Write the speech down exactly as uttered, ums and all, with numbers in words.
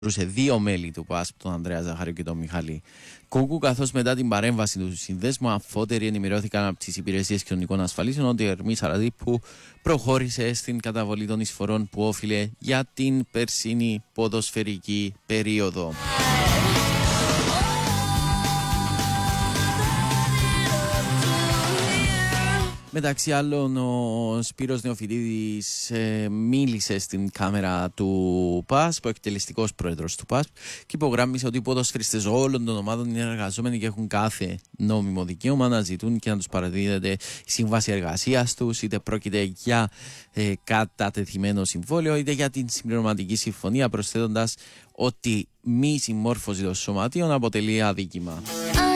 σε δύο μέλη του ΠΑΣΠ, τον Ανδρέα Ζαχαρίου και τον Μιχάλη Κούκου, καθώς μετά την παρέμβαση του συνδέσμου αφότεροι ενημερώθηκαν από τις υπηρεσίες κοινωνικών ασφαλίσεων ότι ο Ερμής Σαραδίππου προχώρησε στην καταβολή των εισφορών που όφιλε για την περσίνη ποδοσφαιρική περίοδο. Μεταξύ άλλων, ο Σπύρος Νεοφυτίδης ε, μίλησε στην κάμερα του ΠΑΣΠ, ο εκτελεστικός πρόεδρος του ΠΑΣΠ, και υπογράμμισε ότι οι ποδοσφαιριστές όλων των ομάδων είναι εργαζόμενοι και έχουν κάθε νόμιμο δικαίωμα να ζητούν και να τους παραδίδεται η σύμβαση εργασίας τους, είτε πρόκειται για ε, κατατεθειμένο συμβόλαιο, είτε για την συμπληρωματική συμφωνία, προσθέτοντας ότι μη συμμόρφωση των σωματείων αποτελεί αδίκημα.